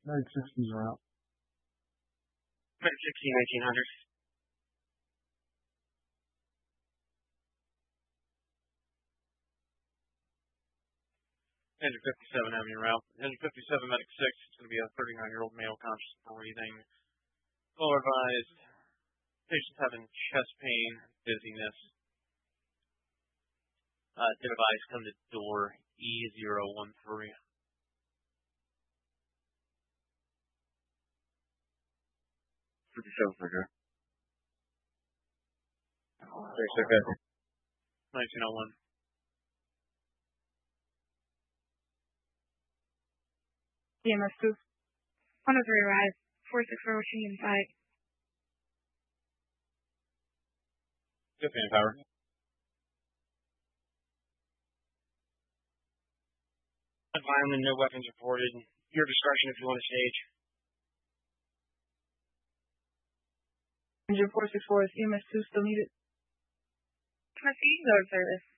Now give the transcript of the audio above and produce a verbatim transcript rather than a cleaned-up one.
Medic sixteen are out. Medic sixteen, nineteen hundred. Engine fifty-seven having your route. Engine fifty-seven, Medic six. It's going to be a thirty-nine-year-old male, conscious of breathing. Well advised. Patient's having chest pain, dizziness. Uh, did advise come to door E zero one three. fifty-seven, Roger. thirty-six, nineteen oh one. D M S two. one oh three arrive. four six four Washington five. fifteen power. Environment, no weapons reported. Your discretion if you want to stage. Engine four six four is E M S two still needed. Proceed, go to service.